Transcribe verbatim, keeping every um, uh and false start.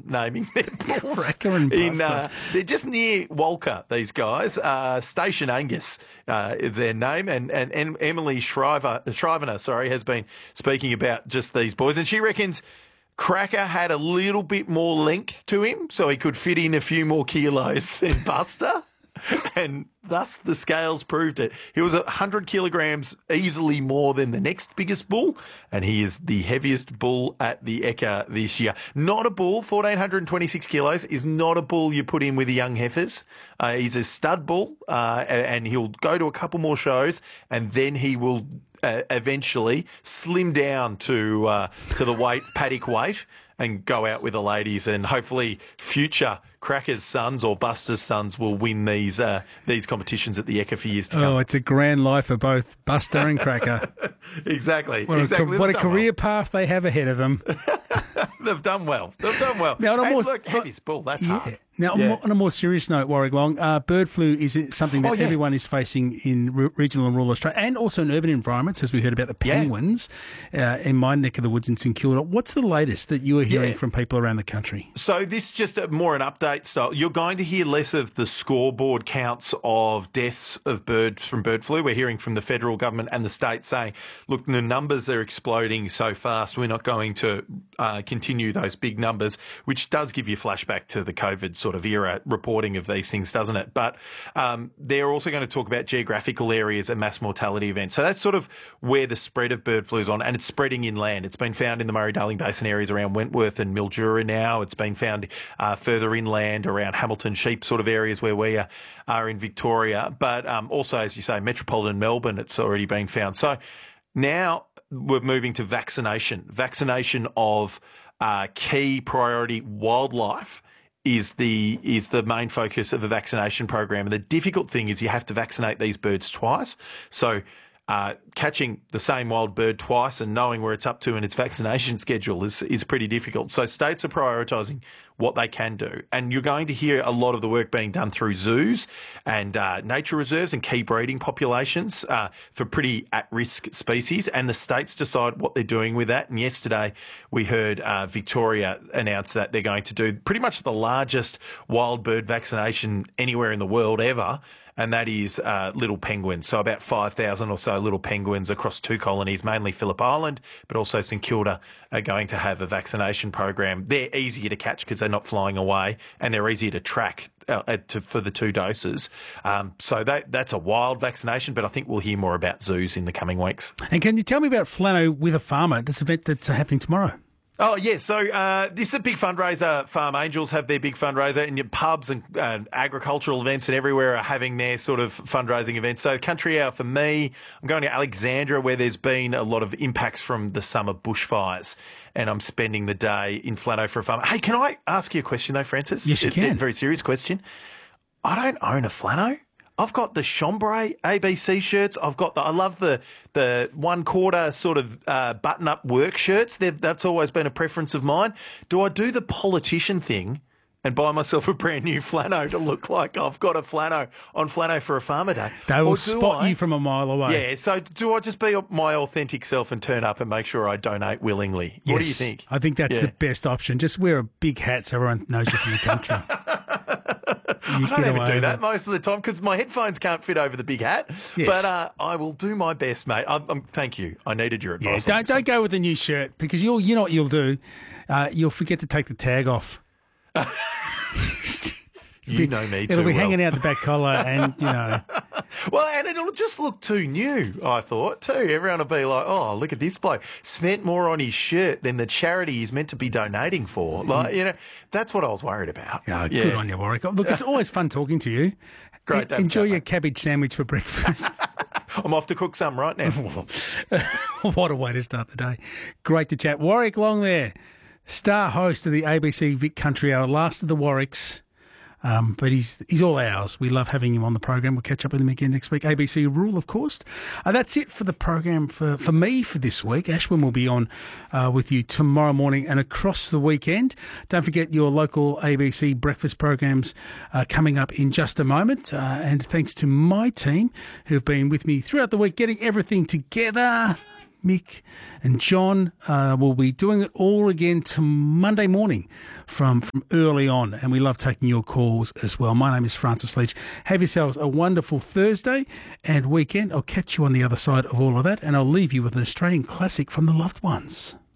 naming their bulls. Cracker and in, Buster. uh, they're just near Walker, these guys. Uh, Station Angus uh, is their name. And, and, and Emily Shriver, Shrivener, sorry, has been speaking about just these boys. And she reckons Cracker had a little bit more length to him, so he could fit in a few more kilos than Buster. And thus the scales proved it. He was one hundred kilograms easily more than the next biggest bull, and he is the heaviest bull at the Ekka this year. Not a bull, one thousand four hundred twenty-six kilos, is not a bull you put in with the young heifers. Uh, he's a stud bull, uh, and he'll go to a couple more shows, and then he will uh, eventually slim down to uh, to the weight, paddock weight, and go out with the ladies, and hopefully future Cracker's sons or Buster's sons will win these uh, these competitions at the Ekka for years to come. Oh, it's a grand life for both Buster and Cracker. exactly. What exactly. a, what a They've career done path they have ahead of them. well. They've done well. They've done well. Now, on a Hey, more- look, heavy's bull, that's Yeah. hard. Now, on Yeah. more- on a more serious note, Warwick Long, uh, bird flu is something that Oh, yeah. everyone is facing in re- regional and rural Australia, and also in urban environments, as we heard about the Yeah. penguins uh, in my neck of the woods in St Kilda. What's the latest that you are hearing Yeah. from people around the country? So this is just a, more an update style. You're going to hear less of the scoreboard counts of deaths of birds from bird flu. We're hearing from the federal government and the state saying, look, the numbers are exploding so fast, we're not going to uh, continue those big numbers, which does give you flashback to the COVID sort of era reporting of these things, doesn't it? But um, they're also going to talk about geographical areas and mass mortality events. So that's sort of where the spread of bird flu is on, and it's spreading inland. It's been found in the Murray-Darling Basin areas around Wentworth and Mildura now. It's been found uh, further inland around Hamilton, Sheep sort of areas where we are, are in Victoria. But um, also, as you say, metropolitan Melbourne, it's already been found. So now we're moving to vaccination. Vaccination of uh, key priority wildlife is the is the main focus of the vaccination program. And the difficult thing is you have to vaccinate these birds twice. So uh, catching the same wild bird twice and knowing where it's up to in its vaccination schedule is is pretty difficult. So states are prioritising what they can do. And you're going to hear a lot of the work being done through zoos and uh, nature reserves and key breeding populations uh, for pretty at-risk species. And the states decide what they're doing with that. And yesterday we heard uh, Victoria announce that they're going to do pretty much the largest wild bird vaccination anywhere in the world ever. And that is uh, little penguins. So about five thousand or so little penguins across two colonies, mainly Phillip Island, but also St Kilda, are going to have a vaccination program. They're easier to catch because they're not flying away, and they're easier to track uh, to, for the two doses. Um, so that that's a wild vaccination, but I think we'll hear more about zoos in the coming weeks. And can you tell me about Flano with a Farmer, this event that's happening tomorrow? Oh, yeah. So uh, this is a big fundraiser. Farm Angels have their big fundraiser, and your pubs and uh, agricultural events and everywhere are having their sort of fundraising events. So Country Hour for me, I'm going to Alexandra, where there's been a lot of impacts from the summer bushfires, and I'm spending the day in Flano for a farm. Hey, can I ask you a question, though, Francis? Yes, you A- can. A very serious question. I don't own a Flano. I've got the Chambray A B C shirts. I've got the, I love the the one quarter sort of uh, button up work shirts. They've, that's always been a preference of mine. Do I do the politician thing and buy myself a brand new flano to look like I've got a flano on Flano for a Farmer Day? They will Or do spot I- you from a mile away. Yeah, so do I just be my authentic self and turn up and make sure I donate willingly? What do you Yes, think? I think that's Yeah. the best option. Just wear a big hat so everyone knows you're from the country. You I don't even do with that it. most of the time because my headphones can't fit over the big hat. Yes. But uh, I will do my best, mate. I'm, I'm, thank you. I needed your Yeah, advice. on don't this don't go with the new shirt because you'll you know what you'll do. Uh, you'll forget to take the tag off. one. You know me too It'll be well. hanging out the back collar, and you know. Well, and it'll just look too new, I thought, too. Everyone will be like, oh, look at this bloke. Spent more on his shirt than the charity he's meant to be donating for. Like, you know, that's what I was worried about. Oh, good on you, Warwick. Look, it's always fun talking to you. Great to have a Enjoy chat, your mate. cabbage sandwich for breakfast. I'm off to cook some right now. What a way to start the day. Great to chat. Warwick Long there, star host of the A B C Vic Country Hour, last of the Warwicks. Um, but he's he's all ours. We love having him on the program. We'll catch up with him again next week. A B C Rule, of course. Uh, that's it for the program for, for me for this week. Ashwin will be on uh, with you tomorrow morning and across the weekend. Don't forget your local A B C breakfast programs uh, coming up in just a moment. Uh, and thanks to my team who have been with me throughout the week, getting everything together. Mick and John. Uh, we'll be doing it all again to Monday morning from, from early on, and we love taking your calls as well. My name is Francis Leach. Have yourselves a wonderful Thursday and weekend. I'll catch you on the other side of all of that, and I'll leave you with an Australian classic from the loved ones.